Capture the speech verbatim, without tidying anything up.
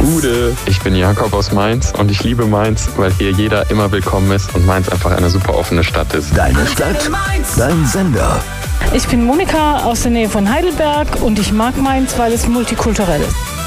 Gude, ich bin Jakob aus Mainz und ich liebe Mainz, weil hier jeder immer willkommen ist und Mainz einfach eine super offene Stadt ist. Deine Stadt, dein Sender. Ich bin Monika aus der Nähe von Heidelberg und ich mag Mainz, weil es multikulturell ist.